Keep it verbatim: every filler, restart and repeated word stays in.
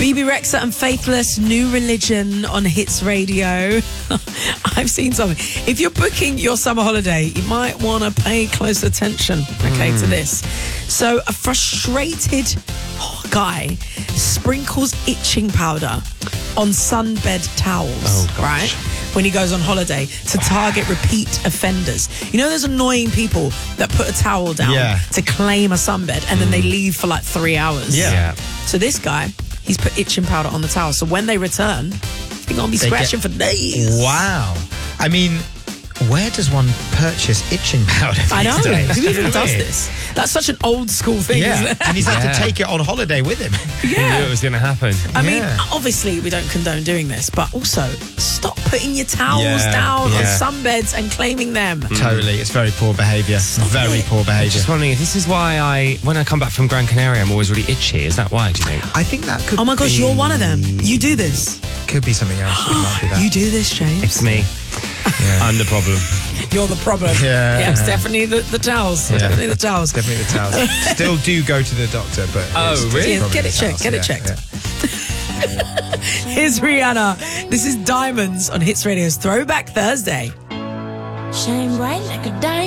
B B Rexa and Faithless, New Religion on Hits Radio. I've seen something. If you're booking your summer holiday, you might want to pay close attention, okay, mm. to this. So a frustrated guy sprinkles itching powder on sunbed towels, oh, right? When he goes on holiday to target repeat offenders. You know, there's annoying people that put a towel down yeah. to claim a sunbed and then they leave for like three hours. Yeah. yeah. So this guy, he's put itching powder on the towel. So when they return, they're going to be they scratching get... for days. Wow. I mean, where does one purchase itching powder? I know. Days? Who even does this? That's such an old school thing, yeah. isn't it? And he's had yeah. to take it on holiday with him. Yeah. He knew it was going to happen. I yeah. mean, obviously we don't condone doing this, but also stop putting your towels yeah. down yeah. on sunbeds and claiming them. Mm. Totally. It's very poor behaviour. Very it. poor behaviour. Just wondering if this is why I, when I come back from Gran Canaria, I'm always really itchy. Is that why, do you think? I think that could Oh my gosh, be... you're one of them. You do this. Could be something else. It might be that. You do this, James. It's me. Yeah. I'm the problem. You're the problem. Yeah. Yeah, it's definitely the, the towels. Yeah. Definitely the towels. Definitely the towels. Still do go to the doctor, but... Oh, it's really? probably Get it the checked, towels. get it Yeah, checked. yeah. Here's Rihanna. This is Diamonds on Hits Radio's Throwback Thursday. Shine bright like a diamond.